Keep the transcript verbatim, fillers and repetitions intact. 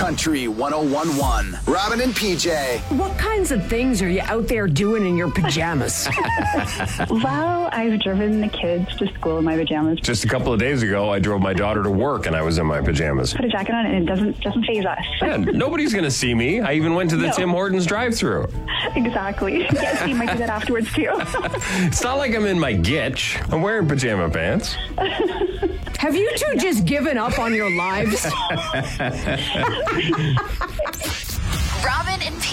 Country one oh one point one. Robin and P J. What kinds of things are you out there doing in your pajamas? Well, I've driven the kids to school in my pajamas. Just a couple of days ago, I drove my daughter to work and I was in my pajamas. Put a jacket on and it doesn't doesn't faze us. Yeah, nobody's going to see me. I even went to the No. Tim Hortons drive-thru. Exactly. Yes, you might do that afterwards too. It's not like I'm in my gitch. I'm wearing pajama pants. Have you two just given up on your lives? Robin and